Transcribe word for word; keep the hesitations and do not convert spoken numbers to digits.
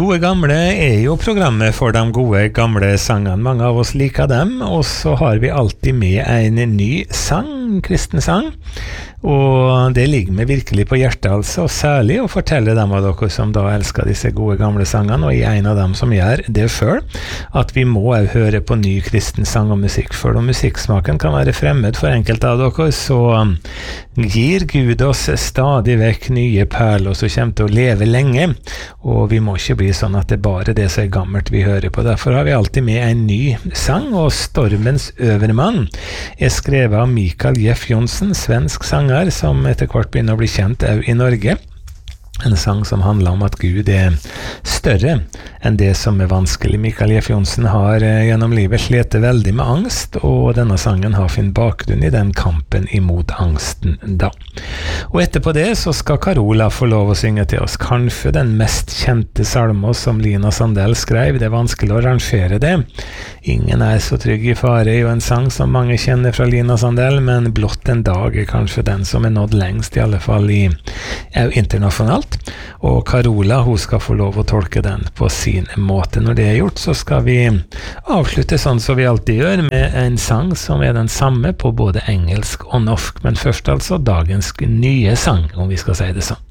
Gode gamle er jo programmet for de gode gamle sangene. Mange av oss liker dem, og så har vi alltid med en ny sang, kristen sang. Og det ligger meg virkelig på hjertet, altså, og særlig å fortelle dem av dere som da elsker disse gode gamle sangene, og jeg er en av dem som gjør det selv, at vi må også høre på ny kristen sang og musikk, for om musikksmaken kan være fremmed for enkelte av dere, så gir Gud oss stadig vekk nye perler som kommer til å leve lenge, og vi må ikke bli sånn at det er bare det som er gammelt vi hører på. Derfor har vi alltid med en ny sang, og Stormens Øvermann er skrevet av Mikael Jeff Johnsen, svensk sanger, som etter hvert begynner å bli kjent også i Norge. En sang som handler om at Gud er større enn det som er vanskelig. Mikael Jeff Johnsen har eh, gjennom livet slitt veldig med angst, og denne sangen har sin bakgrunn i den kampen imot angsten da. Og etterpå det så skal Carola få lov å synge til oss, kanskje den mest kjente salmen som Lina Sandell skrev. Det er vanskelig å rangere det. Ingen er så trygg i fare er jo en sang som mange kjenner fra Lina Sandell, men Blott en dag er kanskje den som er nådd lengst, i alle fall i, er internasjonalt. Og Carola, hun skal få lov å tolke den på sin måte. Når det er gjort, så skal vi avslutte sånn som vi alltid gjør, med en sang som er den samme på både engelsk og norsk. Men først altså dagens nye sang, om vi skal si det sånn.